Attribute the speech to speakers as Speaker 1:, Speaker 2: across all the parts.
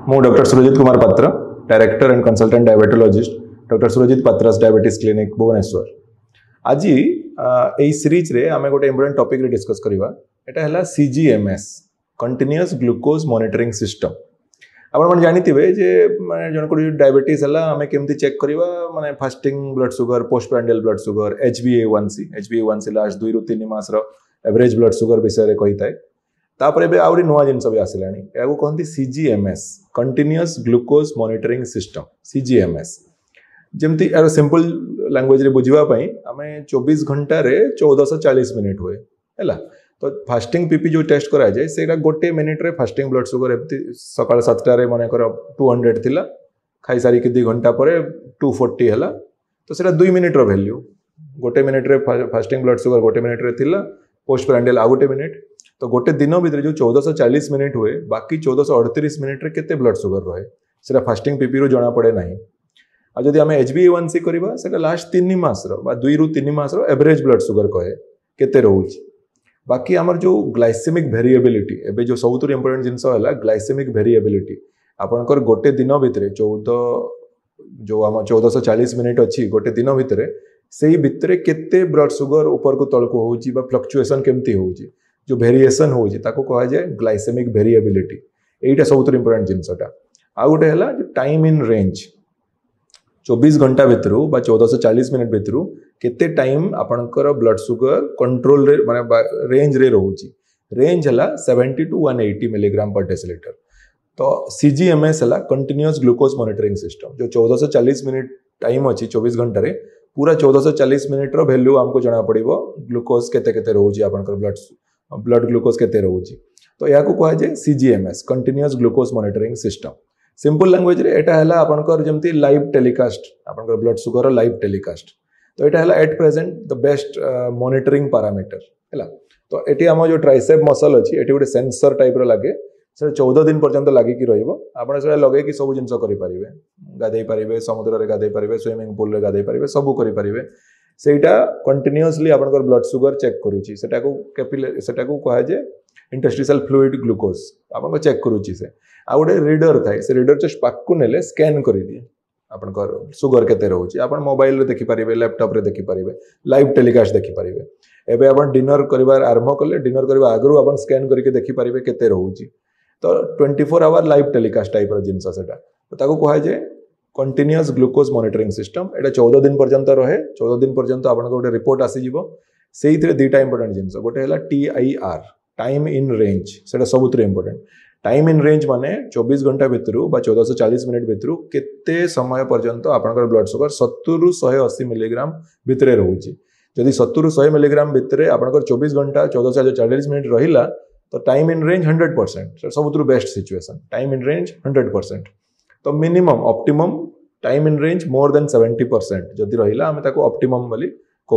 Speaker 1: ମୁଁ डॉक्टर सुरजित कुमार पात्र director and consultant diabetologist doctor Surjit पात्रस diabetes clinic Bhubaneswar. आज यही सीरीज रे आमे गोटे इंपोर्टेंट टॉपिक रे डिस्कस करबा। एटा हला सीजीएमएस कंटीन्यूअस ग्लूकोज मॉनिटरिंग सिस्टम। आपण मन जानिथिबे जे माने जन को डायबिटीज हला आमे केमती चेक करबा माने fasting blood sugar postprandial blood sugar HbA1c last 2 रु 3 मास रो एवरेज ब्लड शुगर विषय रे कहिताय। तापर एबे आउरी नुवा जिनस भी आसिलानी याको कहंती सीजीएमएस कंटीन्यूअस ग्लूकोज मॉनिटरिंग सिस्टम सीजीएमएस। जेमती यार सिंपल लैंग्वेज रे बुझिबा पई आमे 24 घंटा रे 1440 मिनिट हुए हैला। तो फास्टिंग पीपी जो टेस्ट करा जाए सेटा गोटे मिनिट रे फास्टिंग ब्लड शुगर एमती सकाळ 7टा रे माने कर 200 थिला खाई सारी के 2 घंटा परे 240 हैला। तो सेटा 2 मिनिट रो वैल्यू गोटे मिनिट रे फास्टिंग ब्लड शुगर गोटे मिनिट रे थिला पोस्टप्रांडियल आ गोटे मिनिट। तो गोटे दिन भितर जो 1440 मिनिट हुए बाकी 1438 मिनिट रे केते ब्लड शुगर रहे सेटा फास्टिंग पीपी रो जना पड़े नाही। आ जदि आमे HbA1c करबा सेटा लास्ट 3 मास रो बा 2 रु 3 मास रो एवरेज ब्लड शुगर कहे केते रहउची। बाकी हमर जो ग्लाइसेमिक वेरिएबिलिटी एबे जो सबुतुर इंपोर्टेंट जिंस होला ग्लाइसेमिक वेरिएबिलिटी आपनकर गोटे दिन भितर 1440 मिनिट अछि गोटे दिन भितर सेही भितर केते ब्लड शुगर ऊपर को तळ को होउची बा फ्लक्चुएशन केमती होउची जो वेरिएशन होउची ताको कहा जाय ग्लाइसेमिक वेरिएबिलिटी। एटा सबुतुर इंपोर्टेंट जिंसटा। आ गोटे हला जो टाइम इन रेंज 24 घंटा भितरु बा 1440 मिनिट भितरु केते टाइम आपनकर ब्लड शुगर कंट्रोल रे माने रेंज रे रहउची। रेंज हला 70 टू 180 मिलीग्राम पर डेसिलीटर। तो सीजीएमएस हला कंटीन्यूअस ग्लूकोज मॉनिटरिंग सिस्टम जो 1440 मिनिट टाइम अछि 24 घंटा रे पूरा 1440 मिनिट रो वैल्यू हमको जाना पड़िबो ग्लूकोज केते केते रहउची आपनकर ब्लड ग्लूकोज केते रहउची। तो याको कहा जाय सीजीएमएस continuous glucose monitoring system. Simple language रे एटा हला आपनकर जेमती लाइव टेलीकास्ट आपनकर ब्लड शुगर रो लाइव टेलीकास्ट। तो एटा हला at present the best monitoring parameter हैला। तो एटी हम जो ट्राइसेप मसल अछि एटी गोटे सेंसर टाइप रो लागे से 14 दिन पर्यंत लागि कि रहइबो आपण से लगे कि सब जिंस करि परिबे गाधै परिबे समुद्र रे गाधै परिबे स्विमिंग पूल रे गाधै परिबे सब करि परिबे। सेटा कंटीन्यूअसली आपनकर ब्लड शुगर चेक करूची सेटा को कहा जे इंटरस्टिशियल फ्लूइड ग्लूकोज आपन चेक करूची से आ गोटे रीडर थाए से रीडर जस्ट पाकु नेले स्कैन करि दिए आपनकर शुगर केते रहउची आपन मोबाइल रे देखि परिबे लैपटॉप रे देखि परिबे लाइव टेलीकास्ट देखि परिबे। एबे आपन डिनर करिवार आरंभ करले डिनर करबा आगरु आपन स्कैन करके देखि परिबे केते रहउची। तो 24 आवर लाइव टेलीकास्ट टाइप रो जिंस सेटा। तो ताको कहा जे कंटीन्यूअस ग्लूकोज मॉनिटरिंग सिस्टम। एटा 14 दिन पर्यंत रहे 14 दिन पर्यंत आपन गोटे रिपोर्ट आसी जिवो सेइथरे दुटा इंपोर्टेंट जिंस गोटे हला TIR टाइम इन रेंज सेटा सबुतरे इंपोर्टेंट। टाइम इन रेंज माने 24 घंटा भितरु बा 1440 मिनिट भितरु केते समय पर्यंत आपनकर ब्लड शुगर 70 रु 180 मिलीग्राम भितरे रहउची। जदि 70 रु 100 मिलीग्राम भितरे आपनकर 24 घंटा 1440 मिनिट रहिला तो time in range 100% सबुतरु best situation time in range 100%। तो minimum optimum time in range more than 70% जदि रहिला हमें ताको ऑप्टिमम बोली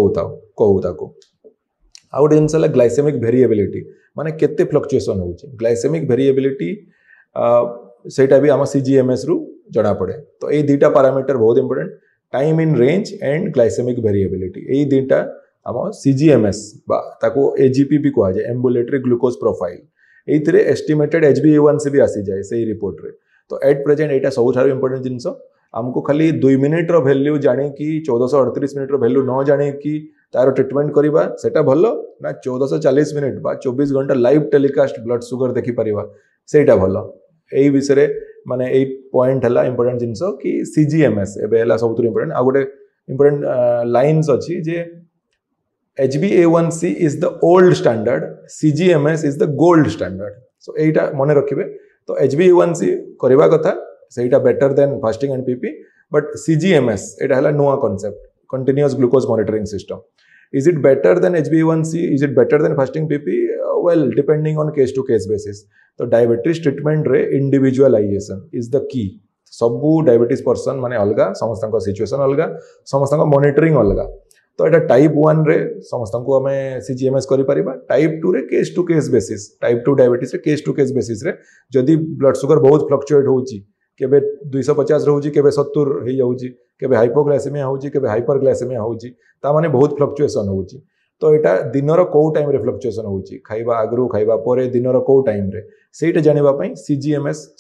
Speaker 1: कहू ताको। आउ गोटे जिनस ग्लाइसेमिक वेरिएबिलिटी माने केते फ्लक्चुएशन होउची ग्लाइसेमिक वेरिएबिलिटी सेटा भी आम सीजीएमएस रु जणा पड़े। तो ये दुटा पैरामीटर बहुत important time in range and glycaemic variability ये दुटा आम सीजीएमएस बा ताको एजीपी भी कहा जाए ambulatory glucose profile एइथरे estimated HbA1c भी आसी जाए सही रिपोर्ट रे। तो एट प्रेजेंट एटा सबुठारु इंपोर्टेंट जिनस हमको खाली 2 मिनिट रो वैल्यू जाने कि 1438 मिनिट रो वैल्यू न जाने कि तार ट्रीटमेंट करिबा सेटा भलो ना 1440 मिनिट बा 24 घंटा लाइव टेलीकास्ट ब्लड शुगर देखि परिबा सेटा भलो। एई विषय रे माने एई पॉइंट हला इंपोर्टेंट जिनस कि सीजीएमएस एबे हला सबुतु इंपोर्टेंट। आ गोटे इंपोर्टेंट लाइन्स अछि जे HbA1c is the old standard CGMS is the gold standard. सो एटा मने रखिबे। तो HbA1c करबा कथा सेटा better than fasting and PP but CGMS एटा हला नुवा concept continuous glucose monitoring system. Is it better than HbA1c? Is it better than fasting PP? Well, depending on case to case basis. तो diabetes treatment रे individualisation is the key. सबू diabetes person माने अलगा समस्त situation अलगा समस्त monitoring अलगा। तो एटा टाइप 1 रे समस्त को हमें सीजीएमएस करि परिबा टाइप 2 रे case to case basis type 2 diabetes रे केस टू केस बेसिस रे जदि ब्लड शुगर बहुत फ्लक्चुएट होउची केबे 250 रहउची केबे 70 हे जाउची केबे हाइपोग्लाइसेमिया होउची केबे हाइपरग्लाइसेमिया होउची ता माने बहुत फ्लक्चुएशन होउची। तो एटा दिनर को टाइम रे फ्लक्चुएशन होउची खाइबा आगरु खाइबा परे दिनर को टाइम रे सेटा जानिबा पई सीजीएमएस